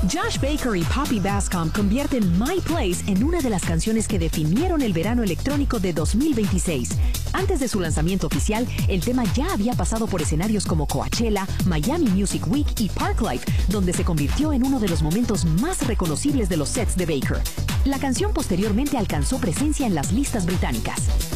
Josh Baker y Poppy Bascom convierten My Place en una de las canciones que definieron el verano electrónico de 2026. Antes de su lanzamiento oficial, el tema ya había pasado por escenarios como Coachella, Miami Music Week y Parklife, donde se convirtió en uno de los momentos más reconocibles de los sets de Baker. La canción posteriormente alcanzó presencia en las listas británicas.